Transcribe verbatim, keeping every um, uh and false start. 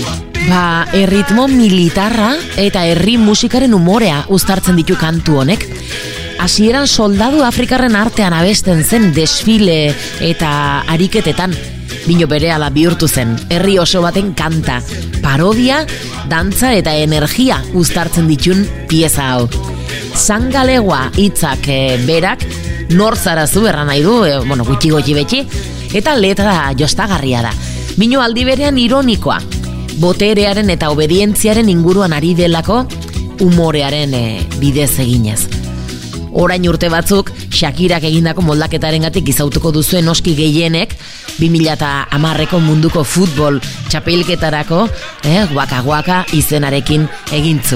Ba, erritmo militarra eta herri musikaren umorea uztartzen ditu kantu honek. Hasieran soldadu afrikarren artean abesten zen desfile eta ariketetan, bino berehala bihurtu zen, herri oso baten kanta, parodia, dantza eta energia uztartzen ditun pieza hau. Zangalegoa hitzak e, berak, nor zara zu erran nahi du, e, bueno, gutxi gutxi betxi, eta letra jostagarria da. Bino aldi berean ironikoa, boterearen eta obedientziaren inguruan ari delako umorearen e, bidez eginez. Orain urte batzuk, Shakirak egindako moldaketarengatik izautuko duzuen oski gehienek, bi mila hamarreko munduko futbol txapelketarako, eh, guaka-guaka izenarekin egintzu.